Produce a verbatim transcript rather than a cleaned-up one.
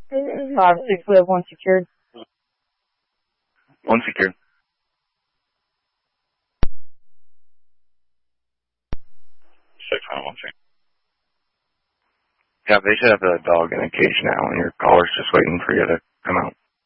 Five, six, we have one secured. One secured. Six, one, one, six. Yeah, they should have a dog in a cage now, and your caller's just waiting for you to come out.